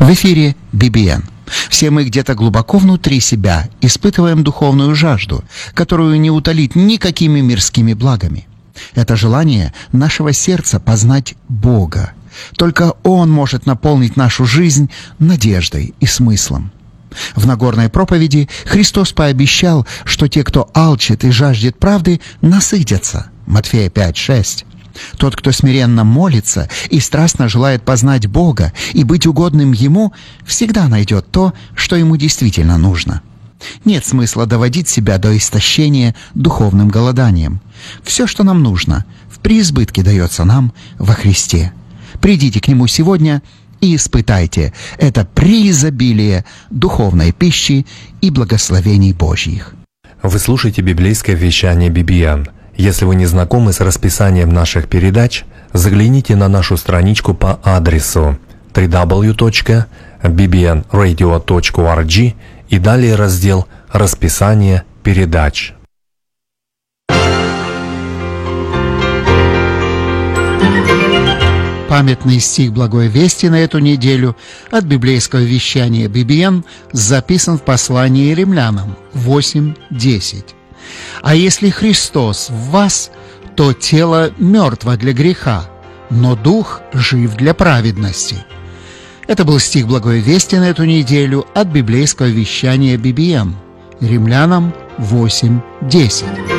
В эфире BBN. Все мы где-то глубоко внутри себя испытываем духовную жажду, которую не утолить никакими мирскими благами. Это желание нашего сердца познать Бога. Только Он может наполнить нашу жизнь надеждой и смыслом. В Нагорной проповеди Христос пообещал, что те, кто алчит и жаждет правды, насытятся. Матфея 5:6. Тот, кто смиренно молится и страстно желает познать Бога и быть угодным Ему, всегда найдет то, что ему действительно нужно. Нет смысла доводить себя до истощения духовным голоданием. Все, что нам нужно, в преизбытке дается нам во Христе. Придите к Нему сегодня и испытайте это преизобилие духовной пищи и благословений Божьих. Вы слушаете библейское вещание BBN. Если вы не знакомы с расписанием наших передач, загляните на нашу страничку по адресу www.bbnradio.org и далее раздел «Расписание передач». Памятный стих Благой Вести на эту неделю от библейского вещания BBN записан в послании Римлянам 8:10. «А если Христос в вас, то тело мертво для греха, но дух жив для праведности». Это был стих Благой Вести на эту неделю от библейского вещания BBN. Римлянам 8:10.